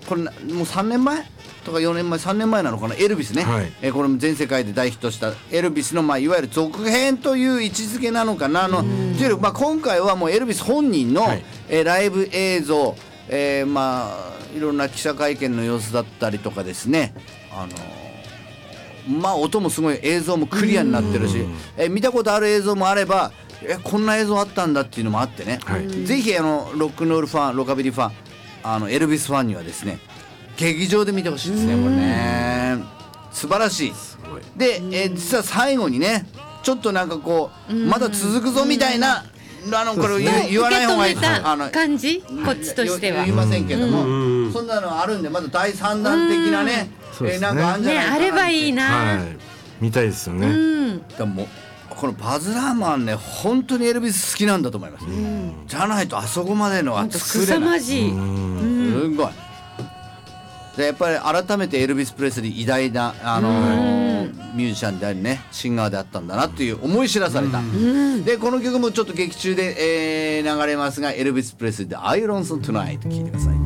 これもう3年前とか4年前3年前なのかな、エルビスね、これも全世界で大ヒットしたエルビスの、いわゆる続編という位置づけなのかなというより、今回はもうエルビス本人の、ライブ映像、いろんな記者会見の様子だったりとかですね、音もすごい、映像もクリアになってるし、見たことある映像もあれば、こんな映像あったんだっていうのもあってね、ぜひロックンロールファン、ロカビリーファン、エルビスファンにはですね、劇場で見てほしいですね。これね素晴らしい。で、実は最後にね、ちょっとなんかこう、まだ続くぞみたいな、これ言わない方がいいです感じ、こっちとしては言いませんけども、そんなのあるんで、まだ第3弾的なね、なんかあるんじゃないかな、 あればいいな、 見たいですよね。 もうこのバズ・ラーマンね、本当にエルビス好きなんだと思います。じゃないとあそこまでのは作れない。 凄まじい。 すごい。でやっぱり改めてエルビス・プレスリー偉大なミュージシャンでありね、シンガーであったんだなっていう思い知らされた。でこの曲もちょっと劇中で、流れますが、エルビス・プレスリーで「アイロンソン・トゥナイト」聴いてください。